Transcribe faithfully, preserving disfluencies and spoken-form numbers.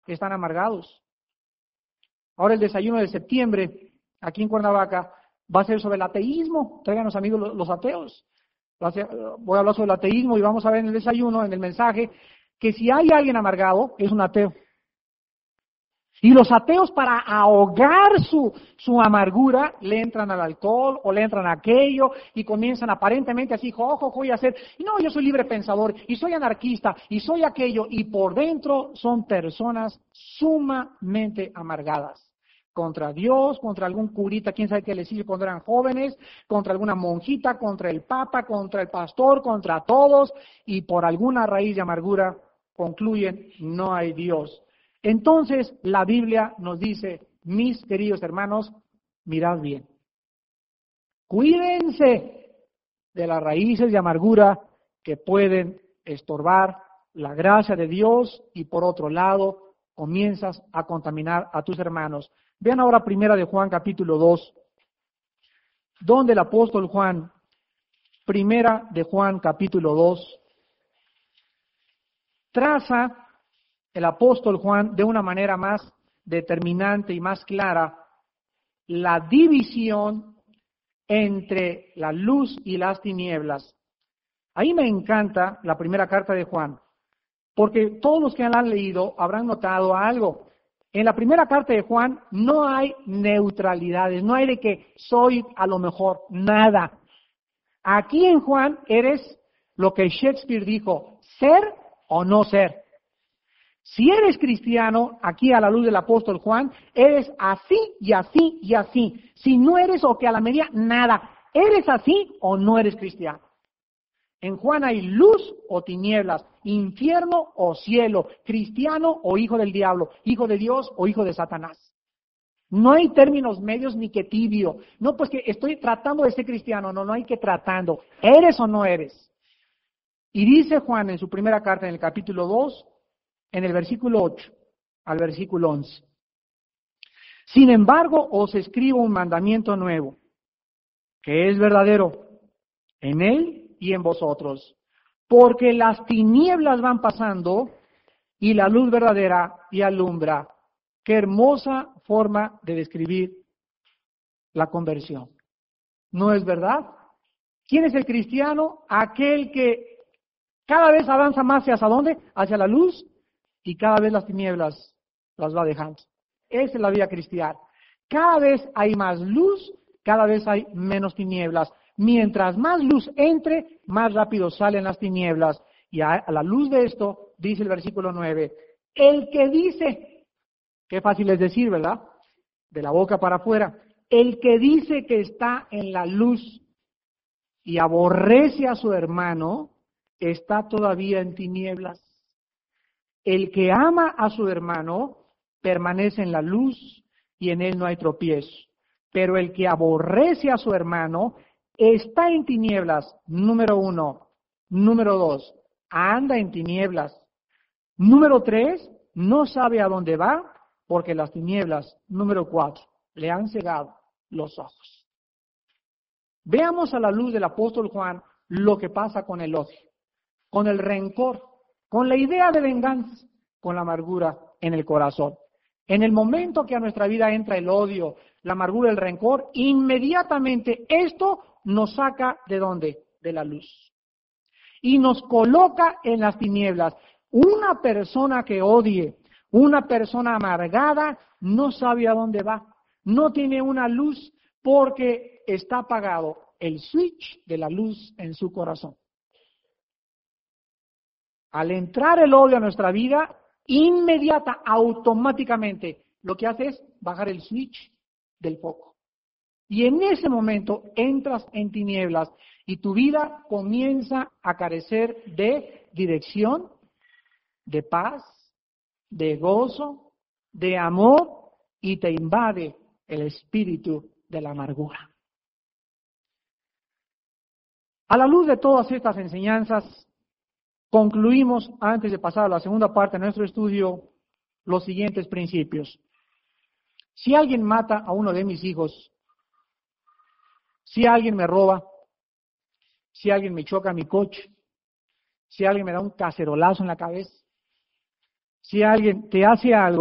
están amargados. Ahora el desayuno de septiembre, aquí en Cuernavaca, va a ser sobre el ateísmo. Tráiganos amigos los, los ateos. Va a ser, voy a hablar sobre el ateísmo y vamos a ver en el desayuno, en el mensaje, que si hay alguien amargado, es un ateo. Y los ateos, para ahogar su, su amargura, le entran al alcohol o le entran a aquello y comienzan aparentemente así, jojo, voy a hacer, no, yo soy libre pensador y soy anarquista y soy aquello, y por dentro son personas sumamente amargadas. Contra Dios, contra algún curita, quién sabe qué les hizo cuando eran jóvenes, contra alguna monjita, contra el papa, contra el pastor, contra todos, y por alguna raíz de amargura concluyen, no hay Dios. Entonces, la Biblia nos dice, mis queridos hermanos, mirad bien. Cuídense de las raíces de amargura que pueden estorbar la gracia de Dios y por otro lado, comienzas a contaminar a tus hermanos. Vean ahora primera de Juan capítulo dos, donde el apóstol Juan, primera de Juan capítulo dos, traza el apóstol Juan de una manera más determinante y más clara la división entre la luz y las tinieblas. Ahí me encanta la primera carta de Juan, porque todos los que la han leído habrán notado algo. En la primera carta de Juan no hay neutralidades, no hay de que soy a lo mejor nada. Aquí en Juan eres lo que Shakespeare dijo, ser o no ser. Si eres cristiano, aquí a la luz del apóstol Juan, eres así y así y así. Si no eres o que a la media, nada. ¿Eres así o no eres cristiano? En Juan hay luz o tinieblas, infierno o cielo, cristiano o hijo del diablo, hijo de Dios o hijo de Satanás. No hay términos medios ni que tibio. No, pues que estoy tratando de ser cristiano. No, no hay que tratando. ¿Eres o no eres? Y dice Juan en su primera carta, en el capítulo dos, en el versículo ocho al versículo once. Sin embargo, os escribo un mandamiento nuevo, que es verdadero en él y en vosotros, porque las tinieblas van pasando y la luz verdadera y alumbra. Qué hermosa forma de describir la conversión. ¿No es verdad? ¿Quién es el cristiano? Aquel que cada vez avanza más hacia dónde? Hacia la luz, y cada vez las tinieblas las va dejando. Esa es la vida cristiana. Cada vez hay más luz, cada vez hay menos tinieblas. Mientras más luz entre, más rápido salen las tinieblas. Y a, a la luz de esto, dice el versículo nueve, el que dice, qué fácil es decir, ¿verdad? De la boca para afuera, el que dice que está en la luz y aborrece a su hermano, está todavía en tinieblas. El que ama a su hermano permanece en la luz y en él no hay tropiezo. Pero el que aborrece a su hermano está en tinieblas, número uno. Número dos, anda en tinieblas. Número tres, no sabe a dónde va porque las tinieblas, número cuatro, le han cegado los ojos. Veamos a la luz del apóstol Juan lo que pasa con el odio, con el rencor, con la idea de venganza, con la amargura en el corazón. En el momento que a nuestra vida entra el odio, la amargura, el rencor, inmediatamente esto nos saca ¿de dónde? De la luz. Y nos coloca en las tinieblas. Una persona que odie, una persona amargada, no sabe a dónde va. No tiene una luz porque está apagado el switch de la luz en su corazón. Al entrar el odio a nuestra vida, inmediata, automáticamente, lo que hace es bajar el switch del foco. Y en ese momento entras en tinieblas y tu vida comienza a carecer de dirección, de paz, de gozo, de amor, y te invade el espíritu de la amargura. A la luz de todas estas enseñanzas, concluimos, antes de pasar a la segunda parte de nuestro estudio, los siguientes principios. Si alguien mata a uno de mis hijos, si alguien me roba, si alguien me choca mi coche, si alguien me da un cacerolazo en la cabeza, Si alguien te hace algo,